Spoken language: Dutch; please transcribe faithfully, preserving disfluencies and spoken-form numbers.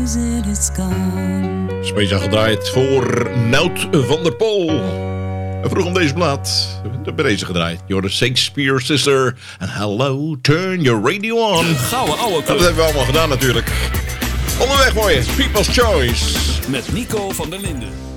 knows it is gone. Speciaal gedraaid voor Nout van der Pol. En vroeg om deze plaat. Bij deze gedraaid. You're the Shakespeare Sister. En hello, turn your radio on. De gouden ouwe club. Dat hebben we allemaal gedaan natuurlijk. Onderweg voor je, People's Choice. Met Nico van der Linden.